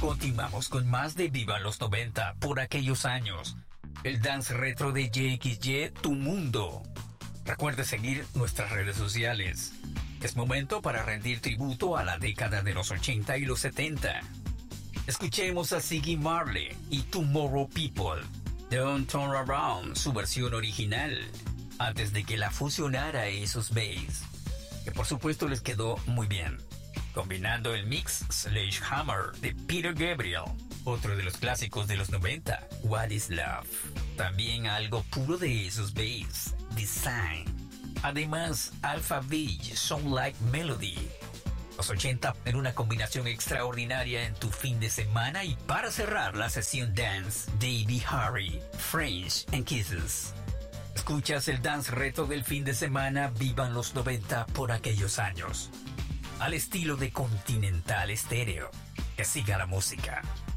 Continuamos con más de Viva los 90 por aquellos años. El dance retro de JXY, Tu Mundo. Recuerde seguir nuestras redes sociales. Es momento para rendir tributo a la década de los 80 y los 70. Escuchemos a Ziggy Marley y Tomorrow People. Don't Turn Around, su versión original, antes de que la fusionara Ace of Base, que por supuesto les quedó muy bien, combinando el mix Sledgehammer de Peter Gabriel, otro de los clásicos de los 90, What is Love, también algo puro de Ace of Base, Design. Además, Alpha Beach, Sound Like Melody. Los 80 en una combinación extraordinaria en tu fin de semana, y para cerrar la sesión dance, Davey Harry, French and Kisses. Escuchas el dance reto del fin de semana. Vivan los 90 por aquellos años, al estilo de Continental Stereo. Que siga la música.